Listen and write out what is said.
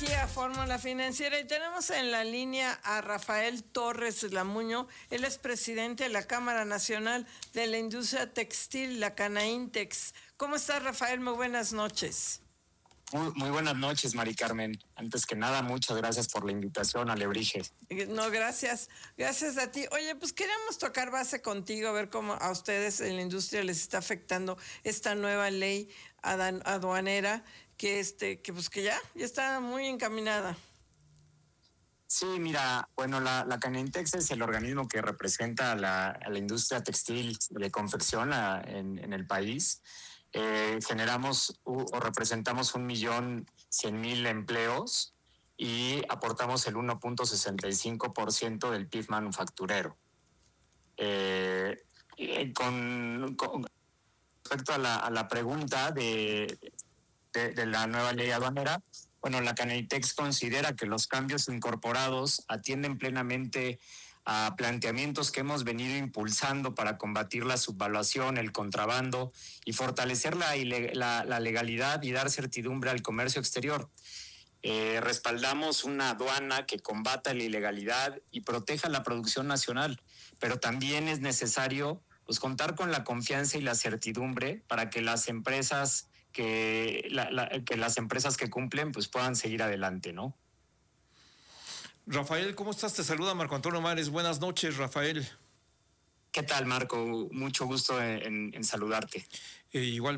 aquí a Fórmula Financiera y tenemos en la línea a Rafael Torres Lamuño. Él es presidente de la Cámara Nacional de la Industria Textil, la Canaintex. ¿Cómo estás, Rafael? Muy buenas noches. Muy buenas noches, Mari Carmen. Antes que nada, muchas gracias por la invitación, Alebrijes. No, gracias. Gracias a ti. Oye, pues queríamos tocar base contigo, a ver cómo a ustedes en la industria les está afectando esta nueva ley aduanera que ya está muy encaminada. Sí, mira, bueno, la Canaintex es el organismo que representa a la industria textil de confección en el país. Generamos o representamos 1.100.000 empleos y aportamos el 1.65% del PIB manufacturero. Con respecto a la pregunta de la nueva ley aduanera, bueno, la Canaintex considera que los cambios incorporados atienden plenamente a planteamientos que hemos venido impulsando para combatir la subvaluación, el contrabando y fortalecer la legalidad y dar certidumbre al comercio exterior. Respaldamos una aduana que combata la ilegalidad y proteja la producción nacional, pero también es necesario contar con la confianza y la certidumbre para que las empresas que cumplen pues puedan seguir adelante, ¿no? Rafael, ¿cómo estás? Te saluda Marco Antonio Mares. Buenas noches, Rafael. ¿Qué tal, Marco? Mucho gusto en saludarte. Igual.